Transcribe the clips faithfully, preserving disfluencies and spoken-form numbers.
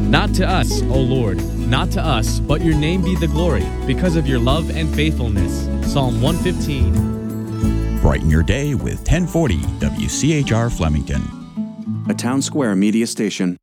Not to us, O Lord, not to us, but your name be the glory, because of your love and faithfulness. Psalm one fifteen. Brighten your day with ten forty W C H R Flemington, a Town Square media station.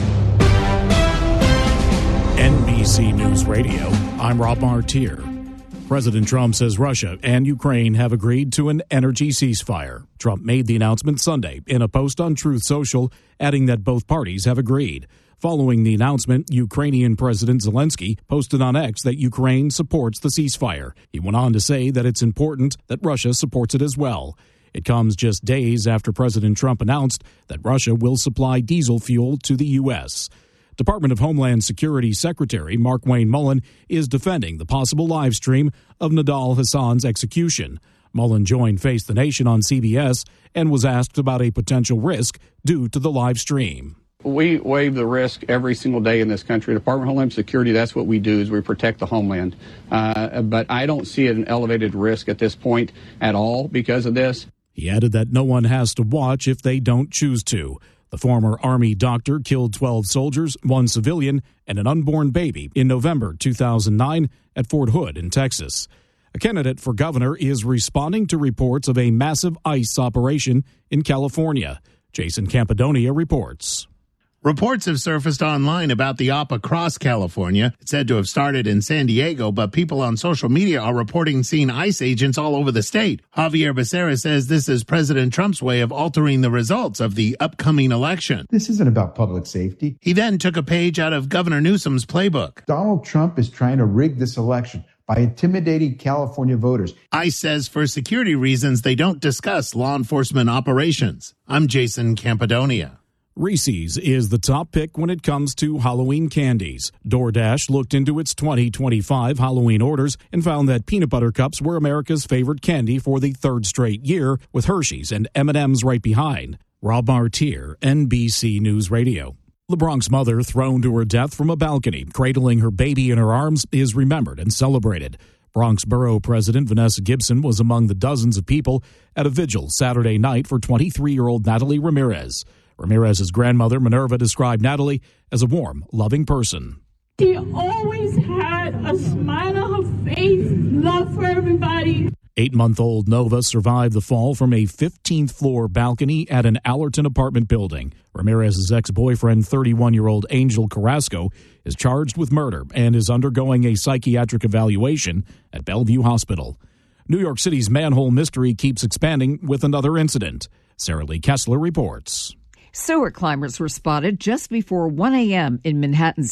N B C News Radio, I'm Rob Martier. President Trump says Russia and Ukraine have agreed to an energy ceasefire. Trump made the announcement Sunday in a post on Truth Social, adding that both parties have agreed. Following the announcement, Ukrainian President Zelensky posted on X that Ukraine supports the ceasefire. He went on to say that it's important that Russia supports it as well. It comes just days after President Trump announced that Russia will supply diesel fuel to the U S. Department of Homeland Security Secretary Markwayne Mullin is defending the possible live stream of Nidal Hassan's execution. Mullin joined Face the Nation on C B S and was asked about a potential risk due to the live stream. We waive the risk every single day in this country. Department of Homeland Security, that's what we do, is we protect the homeland. Uh, but I don't see an elevated risk at this point at all because of this. He added that no one has to watch if they don't choose to. The former Army doctor killed twelve soldiers, one civilian, and an unborn baby in November two thousand nine at Fort Hood in Texas. A candidate for governor is responding to reports of a massive ICE operation in California. Jason Campidonia reports. Reports have surfaced online about the op across California. It's said to have started in San Diego, but people on social media are reporting seeing ICE agents all over the state. Javier Becerra says this is President Trump's way of altering the results of the upcoming election. This isn't about public safety. He then took a page out of Governor Newsom's playbook. Donald Trump is trying to rig this election by intimidating California voters. ICE says for security reasons, they don't discuss law enforcement operations. I'm Jason Campidonia. Reese's is the top pick when it comes to Halloween candies. DoorDash looked into its twenty twenty-five Halloween orders and found that peanut butter cups were America's favorite candy for the third straight year, with Hershey's and M and M's right behind. Rob Martier, N B C News Radio. LeBronk's mother, thrown to her death from a balcony, cradling her baby in her arms, is remembered and celebrated. Bronx Borough President Vanessa Gibson was among the dozens of people at a vigil Saturday night for twenty-three-year-old Natalie Ramirez. Ramirez's grandmother, Minerva, described Natalie as a warm, loving person. She always had a smile on her face, love for everybody. Eight-month-old Nova survived the fall from a fifteenth-floor balcony at an Allerton apartment building. Ramirez's ex-boyfriend, thirty-one-year-old Angel Carrasco, is charged with murder and is undergoing a psychiatric evaluation at Bellevue Hospital. New York City's manhole mystery keeps expanding with another incident. Sarah Lee Kessler reports. Sewer climbers were spotted just before one a.m. in Manhattan's